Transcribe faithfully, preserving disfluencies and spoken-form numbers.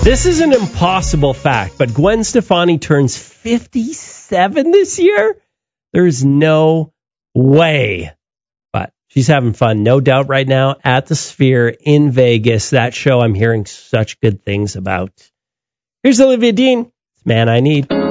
This is an impossible fact, but Gwen Stefani turns fifty-seven this year? There's no way. But she's having fun, no doubt, right now at the Sphere in Vegas. That show I'm hearing such good things about. Here's Olivia Dean. It's Man I Need.